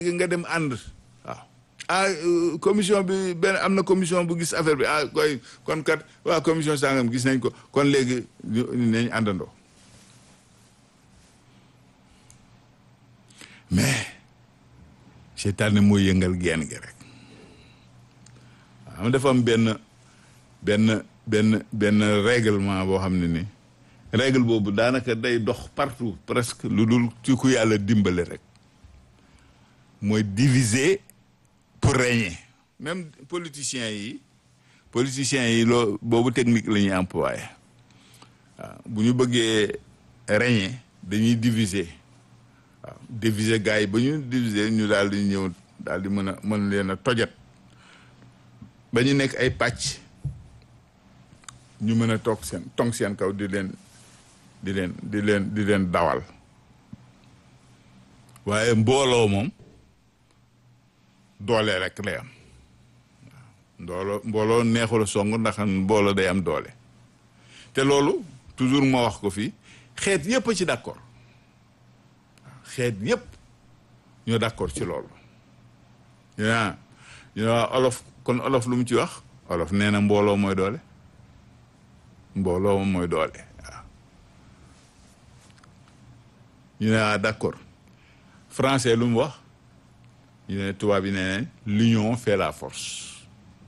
nga dem ànd waaw commission bi benn am na commission bu gis affaire bi koy kon kat waa commission sangam gis nañ ko kon léegi nañ àndandoo mais seytaane mooy yëngal geen gi rek am dafa am benn règlement boo xam ne ni règle boobu daanaka day dox partout presque lu dul ci ku yàlla dimbale rek mooy diviser pour régner même politiciens yi loo boobu technique la ñuy employé waaw bu ñu bëggee régner dañuy diviser waaw diviser gars yi ba ñu diviser ñu daal di ñëw daal di mën leen a tojat ba ñu nekk ay pàcc ñu mën a tong seen kaw di leen dawal waaye mbooloo moom doole rek lay am waaw mbooloo neexul a song ndax mbooloo day am doole te loolu toujours ma wax ko fii xeet yépp a ci d'accord xeet yépp ñoo d'accord ci loolu yaa ñu ne olof kon olof lu mu ci wax olof nee na mbooloo mooy doole mbooloo mooy doole waaw ñu ne d'accord français lu mu wax ñu ne tubaab yi nee nañ l'union fait la force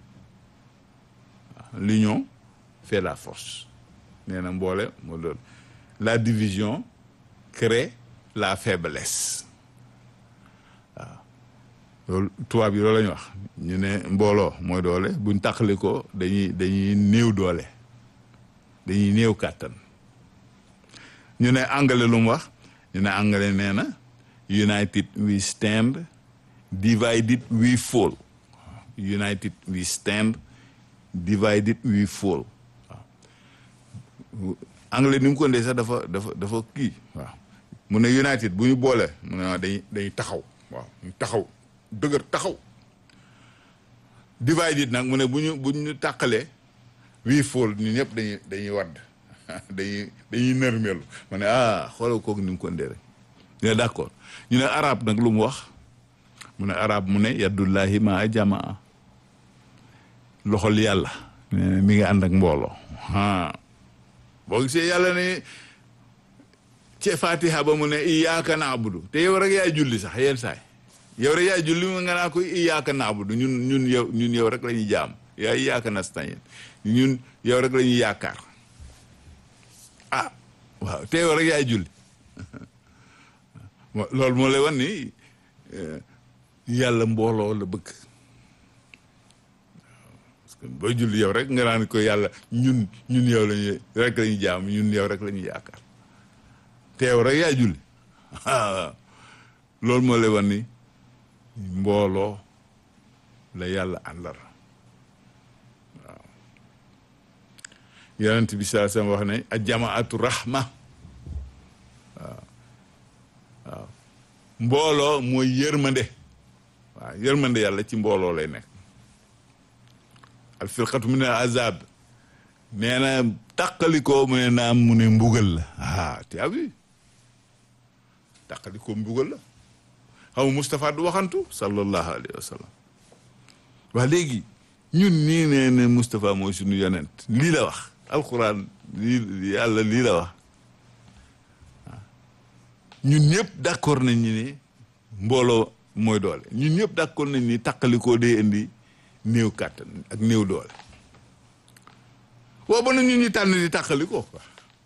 waaw l'union fait la force nee na mboole moo doon la division crée la faiblesse waaw loolu tubaab yi loolu la ñu wax ñu ne mbooloo mooy doole buñ tàqali ko dañuy néew doole dañuy néew kàttan ñu ne anglais lu mu wax ñu ne anglais nee na united we stand divided we fall united we stand divided we fall waaw anglais ni mu ko ndee sax dafa kii waaw mu ne united bu ñu boole mu ne dañuy taxaw waaw ñu taxaw dëgër taxaw divided nag mu ne bu ñu tàqalee we fall ñu ñëpp dañuy wadd dañuy nërmelu ma ne xoolal kooku ni mu ko ndee rek ñu ne d'accord ñu ne arab nag lu mu wax mu ne arab mu ne yaddullahi ma jamaa loxol yàlla mi ngi ànd ak mbooloo boo gisee yàlla ne ci fatiha ba mu ne iyyaka na'budu te yow rek yaay julli sax yenn saay yow rek yaay julli nga naa ko iyyaka na'budu ñun yow rek la ñuy jaam yaa iyyaka nasta'in ñun yow rek la ñuy yaakaar waaw te yow rek yaay julli loolu moo lay wan ni yàlla mbooloo la bëgg parce que booy julli yow rek nga naan ko yàlla ñun yow lañu rek la ñuy jaam ñun yow rek la ñuy yaakaar te yow rek yaay julli loolu moo lay wan ni mbooloo la yàlla àndal waaw yonent bi saa sama wax ne ajamaatu rahma waaw mbooloo mooy yërmande waaw yërmande yàlla ci mbooloo lay nekk al firqatu min al azab nee na tàqalikoo mu ne naam mu ne mbugal la te abi tàqalikoo mbugal la xam nga Moustapha du waxantu sallallahu alayhi wa sallam waa léegi ñun nii nee ne Moustapha mooy suñu yonent lii la wax alquran yàlla lii la wax ñun ñëpp d'accord nañ ni mbooloo mooy doole ñun ñëpp d'accord nañ ni tàqalikoo day indi néew kàttan ak néew doole waaw ba na ñun ñu tànn di tàqalikoo quoi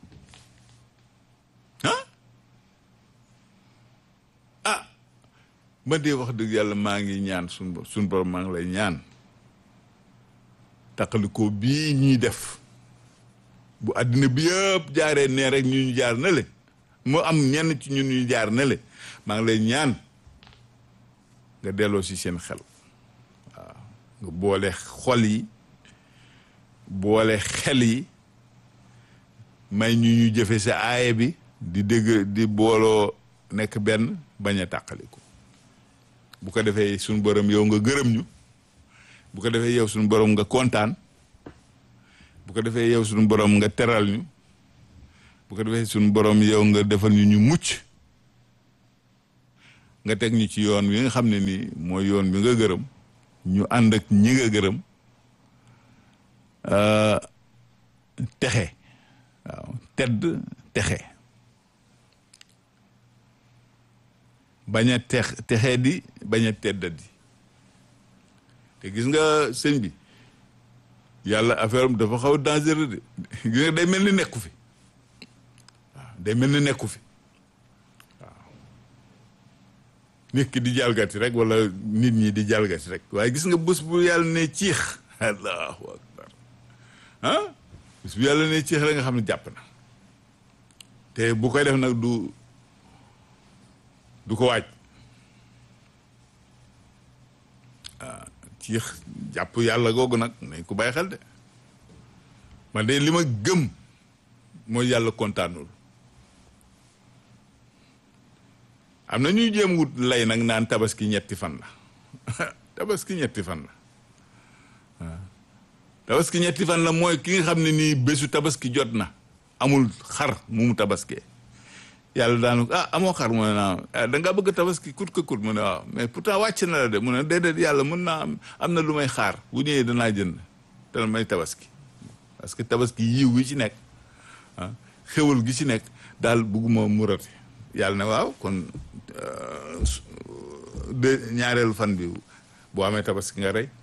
ma dee wax dëgg yàlla maa ngi ñaan suñ borom maa ngi lay ñaan tàqalikoo bii ñuy def bu àddina bi yëpp jaaree nee rek ñu jaar na le mu am ñenn ci ñun ñu jaar na le maa ngi lay ñaan nga delloo si seen xel waaw nga boole xol yi boole xel yi may ñu jëfe sa aaya bi di dégg di booloo nekk benn bañ a tàqaliko bu ko defee suñu borom yow nga gërëm ñu bu ko defee yow suñu borom nga kontaan bu ko defee yow suñu borom nga teral ñu bu ko defee suñu borom yow nga defal ñu mucc nga teg ñu ci yoon wi nga xam ne nii mooy yoon bi nga gërëm ñu ànd ak ñi nga gërëm texe waaw tedd texe bañ a texe di bañ a teddadi te gis nga sëñ bi yàlla affaire am dafa xaw dangereux de gis nga day mel ni nekku fi waaw day mel ni nekku fi waaw nit ki di jalgati rek wala nit ñi di jalgati rek waaye gis nga bés bu yàlla ne ciix allahu akbar ah bés bu yàlla ne ciix rek nga xam ne jàpp na te bu koy def nag du ko waaj ciix jàpp yàlla googu nag nañ ko bàyyi xel de man de li ma gëm mooy yàlla kontaanul am na ñuy jéem wut lay nag naan tabaski ñetti fan la tabaski ñetti fan la waaw tabaski ñetti fan la mooy ki nga xam ne nii bésu tabaski jot na amul xar mu tabaskee yàlla daanu amoo xar mu ne naa da nga bëgg tabaski kut ko kut mu ne waaw mais pourtant wàcc na la de mu ne déedéet yàlla mën naa am na lu may xaar bu ñëwee danaa jënd te may tabaski parce que tabaski yiw gi ci nekk xéwal gi ci nekk daal bugguma mu rate yàlla ne waaw kon ñaareelu fan bi boo amee tabaski nga rey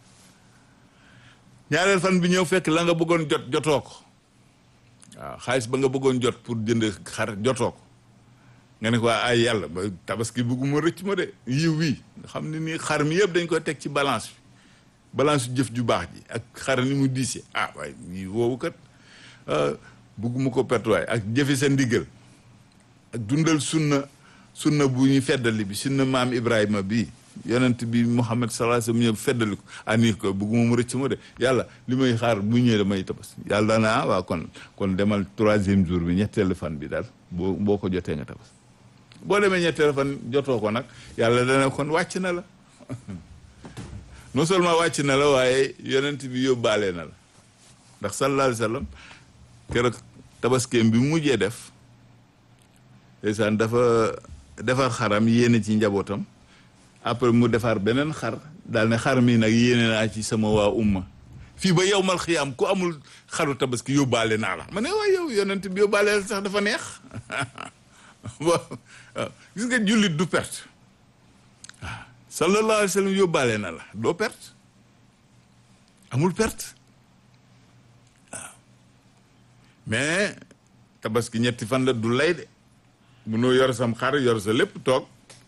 ñaareel fan bi ñëw fekk la nga bëggoon jotoo ko waaw xaalis ba nga bëggoon jot pour jënd xar jotoo ko nga ne ko ay yàlla ba tabaski bëgguma rëcc ma de yiw wi nga xam ne nii xar mi yëpp dañ koy teg ci balance jëf ju baax ji ak xar ni mu diisee waaye yi woowu kat bëgguma ko perte waaye ak jëfi sa ndigal ak dundal sunna bu ñu feddali bi sunna maam Ibrahima bi yonent bi Muhammad sallallahu alayhi wasallam ñëw feddali ko ani ko bëgguma mu rëcc ma de yàlla li may xaar bu ñëwee damay tabaski yàlla daana waaw kon demal 3e jour bi ñetteelu fan bi daal boo ko jotee nga tabaski boo demee ñetteelu fan jotoo ko nag yàlla dana kon wàcc na la non seulement wàcc na la waaye yonent bi yóbbaale na la ndax sallallahu alayhi wasallam keroog tabaskeem bi mujjee def ndeysaan dafa defar xaram yéene ci njabootam après mu defar beneen xar daal ne xar mi nag yéene naa ci sama waa umma fii ba yawmal xiyaam ku amul xaru tabaski yóbbaale naa la ma ne waaye yow yonent bi yóbbaale la sax dafa neex waaw gis nga jullit du perte waaw sallallahu alayhi wa sallam yóbbaale na la doo perte amul perte waaw mais tabaski ñetti fan la du lay de munoo yor sam xar yor sa lépp toog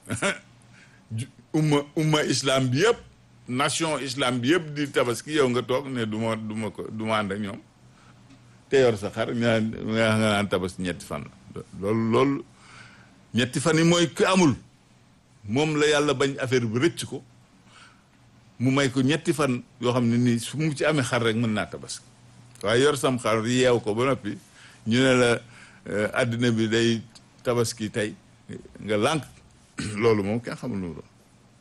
umma islam bi yëpp nation islam bi yëpp di tabaski yow nga toog ne du ma ànd ak ñoom te yor sa xar nga naan tabaski ñetti fan la loolu ñetti fan yi mooy ku amul moom la yàlla bañ affaire bi rëcc ko mu may ko ñetti fan yoo xam ne nii su mu ci amee xar rek mën naa tabaski waaye yor sam xar yeew ko ba noppi ñu ne la àddina bi day tabaski tey nga lànk loolu moom kenn xamul lu doon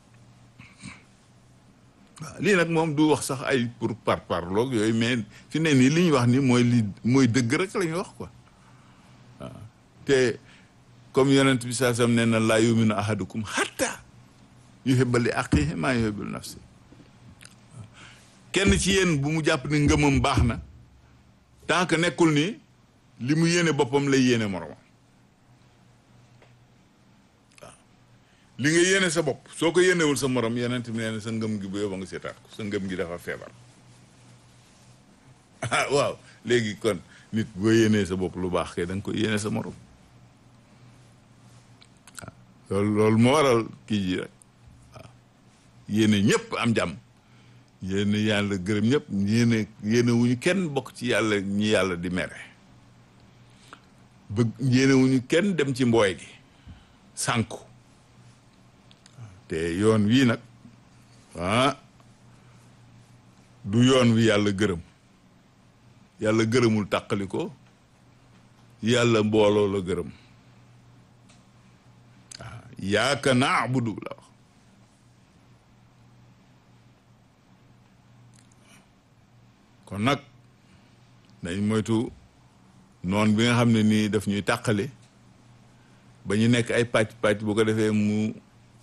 waaw lii nag moom du wax sax ay pour parloog yooyu mais fi ne nii li ñuy wax ni mooy dëgg rek la ñuy wax quoi waaw te comme yonent bi saa sam nee na laa yuminu ahadukum hatta yuhibba li axiihi maa yuhibbu li nafsi kenn ci yéen bu mu jàpp ni ngëmam baax na tant que nekkul ni li mu yéene boppam lay yéene moromam li nga yéene sa bopp soo ko yéenewul sa morom yonent bi nee na sa ngëm gi bu yóbba nga seetaat ko sa ngëm gi dafa feebar waaw léegi kon nit boo yéenee sa bopp lu baax kay da nga ko yéene sa morom waaw loolu moo waral kii ji rek waaw yéene ñëpp am jàmm yéene yàlla gërëm ñëpp yéene wuñu kenn bokk ci yàlla ñi yàlla di mere bëgg yéene wuñu kenn dem ci mbooy gi sànku te yoon wii nag du yoon wi yàlla gërëm yàlla gërëmul tàqali ko yàlla mbooloo la gërëm waaw yaaka naabudu la wax kon nag dañ moytu noon bi nga xam ne nii daf ñuy tàqale ba ñu nekk ay pàcc bu ko defee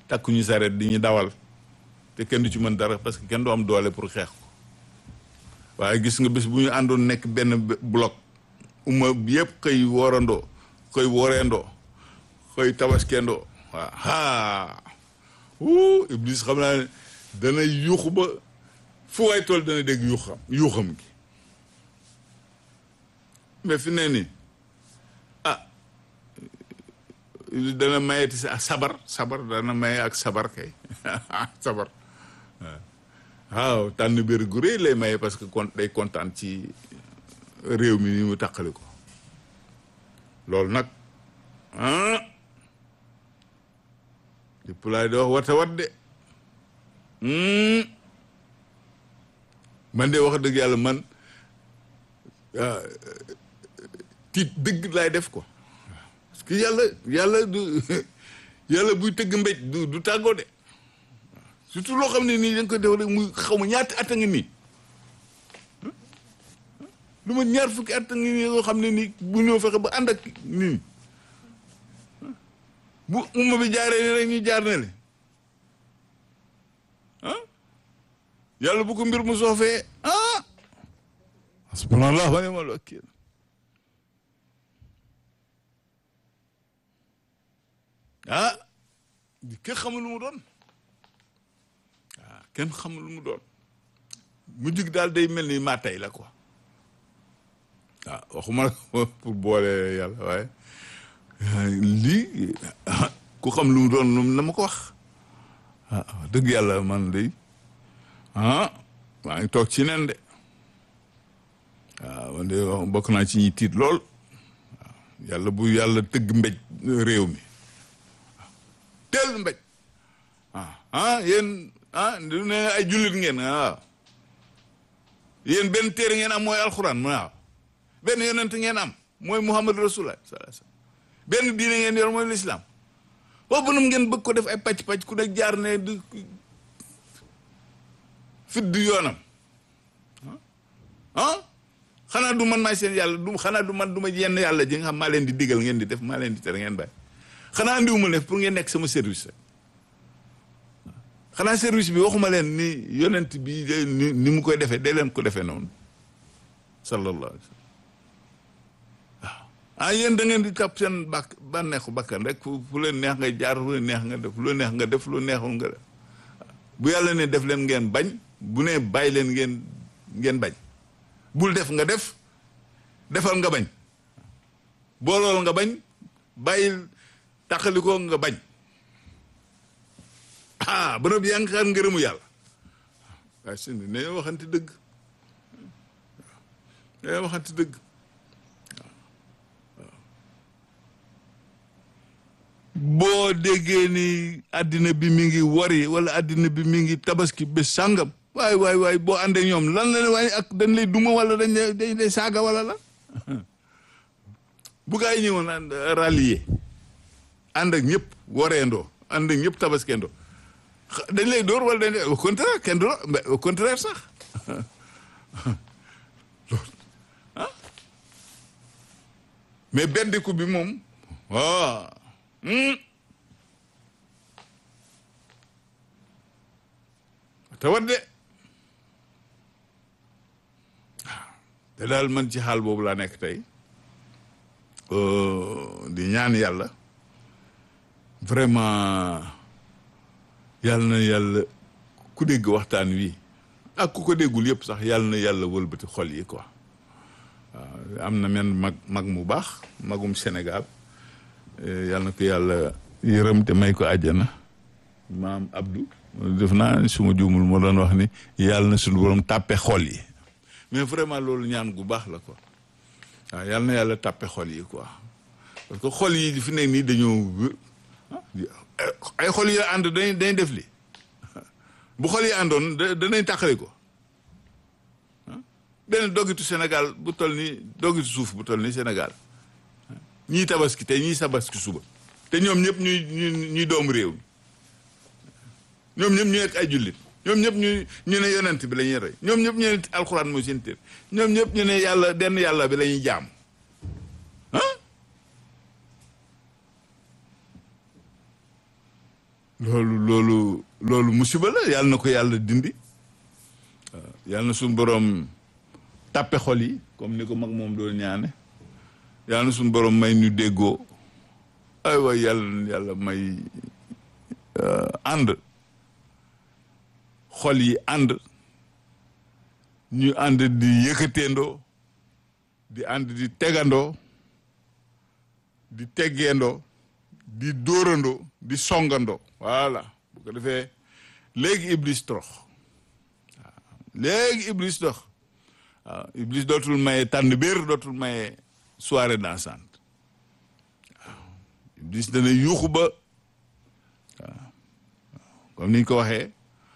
takkuñu saret di ñu dawal te kenn du ci mën dara parce que kenn du am doole pour xeex ko waaye gis nga bés bu ñu àndoon nekk benn bloc umma bi yëpp xëy woorandoo xëy wooreendoo xëy tabaskendoo waaw Iblis xam naa ne dana yuuxu ba fu waay tool dana dégg yuuxam gi mais fi ne nii dana mayeti sabar dana maye ak sabar kay sabar waaw tànn biir gu rëy lay maye parce que day kontaan ci réew mi ni mu tàqali ko loolu nag di pulaay di wax wata wat de man de wax dëgg yàlla man tiit dëgg laay def ko parce que yàlla du yàlla buy tëgg mbéj du tàggoo de surtout loo xam ne nii da nga koy def rek muy xaw ma ñaati at a ngi nii lu ma ñaar fukki at a ngi nii loo xam ne nii bu ñëw fexe ba ànd ak nii bu umma bi jaaree ni rek ñu jaar ne le yàlla bu ko mbir mu soofee hasbunallahu wa ni'mal wakiil kenn xamul lu mu doon kenn xamul lu mu doon mu jig daal day mel ni maa tey la quoi waxuma pour boole yàlla waaye lii ku xam lu mu doon na ma ko wax dëgg yàlla man day maa ngi toog ci nen de man de bokk naa ci ñi tiit lool yàlla bu yàlla tëgg mbéj réew mi teel mbéj yéen du ne ay jullit ngeen waaw yéen benn téere ngeen am mooy alxuraan waaw benn yonent ngeen am mooy Muhammad Rasulullah sallallahu alayhi wasallam benn diine ngeen yor mooy l'islam boobu nag ngeen bëgg ko def ay pàcc-pàcc ku nekk jaar ne du fit du yoonam xanaa du man maay seen yàlla xanaa du man du ma yenn yàlla ji nga xam maa leen di digal ngeen di def maa leen di tere ngeen bàyyi xanaa andiwuma leen pour ngeen nekk sama service rek xanaa service bi waxuma leen ni yonent bi ni mu koy defee day leen ko defee noonu sallallahu alayhi wa sallam waaw yéen da ngeen di tàpp seen bànneexu bakkan rek fu leen neex nga jaar fu leen neex nga def lu neex nga def lu neexul nga def bu yàlla ne def leen ngeen bañ bu ne bàyyi leen ngeen bañ bul def nga def defal nga bañ boolool nga bañ bàyyil tàqalikoo nga bañ ba noppi yaa ngi xaar ngërëmu yàlla waaye sëñ bi ne waxante dëgg ne waxante dëgg boo déggee ni àddina bi mi ngi wari wala àddina bi mi ngi tabaski bés sàngam waay boo àndee ñoom lan la waaye ak dañ lay duma wala dañ lay saaga wala la bu gaa yi ñëwoon rallier ànd ak ñëpp wareendoo ànd ak ñëpp tabaskendoo dañ lay dóor wala dañ lay au contraire kenn du la mais au contraire sax loolu mais beddiku bi moom waaw tawat de te daal man ci xaal boobu laa nekk tey di ñaan yàlla vraiment yàlla na yàlla ku dégg waxtaan wi ak ku ko déggul yëpp sax yàlla na yàlla wëlbati xol yi quoi waaw am na men mag mu baax magum Sénégal yàlla na ko yàlla yërëm te may ko àjjana maam Abdou def naa suma juumul moo doon wax ni yàlla na suñu borom tàppe xol yi mais vraiment loolu ñaan gu baax la quoi waaw yàlla na yàlla tàppe xol yi quoi parce que xol yi fi nekk nii dañoo ay xol yi ànd dañ def li bu xol yi àndoon danañ tàqale ko benn doggitu Sénégal bu toll ni doggitu suuf bu toll ni Sénégal ñii tabaski te ñii sabaski suba te ñoom ñëpp ñuy doomu réew mi ñoom ñëpp ñu nekk ay jullit ñoom ñëpp ñu ne yonent bi la ñuy rey ñoom ñëpp ñu ne alxuraan mooy seen téer ñoom ñëpp ñu ne yàlla denn yàlla bi la ñuy jaam loolu loolu musiba la yàlla na ko yàlla dindi yàlla na suñu borom tàppe xol yi comme ni ko mag moom doon ñaane yàlla na suñu borom may ñu déggoo ay waay yàlla may ànd xol yi ànd ñu ànd di yëkkateendoo di ànd di tegandoo di teggeendoo di dóorandoo di songandoo voilà bu ko defee léegi iblis torox waaw léegi iblis dox waaw iblis dootul maye tànn biir dootul maye soirée dansante waaw iblis dana yuuxu ba waaw comme niñ ko waxee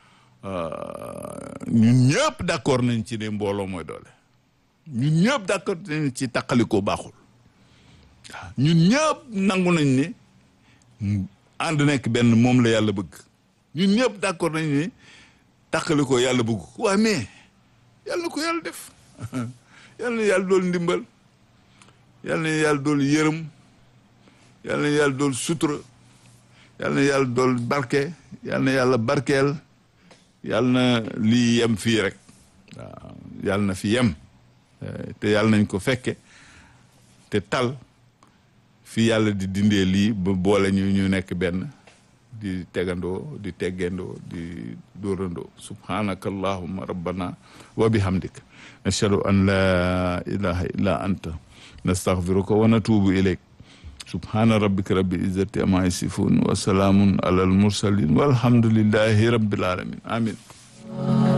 ñun ñëpp d'accord nañ ci ne mbooloo mooy doole ñun ñëpp d'accord nañ ci taqalikoo baaxul waaw ñun ñëpp nangu nañ ne ànd nekk benn moom la yàlla bëgg ñun ñëpp d'accord nañ ne taqalikoo yàlla bëgg ko waaye mais yàlla na ko yàlla def yàlla na yàlla dool ndimbal yàlla na yàlla dool yërëm yàlla na yàlla dool sutura yàlla na yàlla dool barke yàlla na yàlla barkeel yàlla na lii yem fii rek waaw yàlla na fi yem te yàlla nañ ko fekke te tal fii yàlla di dindee lii ba boole ñu nekk benn di tegandoo di teggendoo di dóorandoo subhanaka allahumma rabbana wa bihamdik nashhadu an la ilaha illa anta nastaghfiruka wa natubu ilayk subhana rabbika rabbil izzati amma yasifun wa salamun alal mursalin walhamdulillahi rabbil alamin amin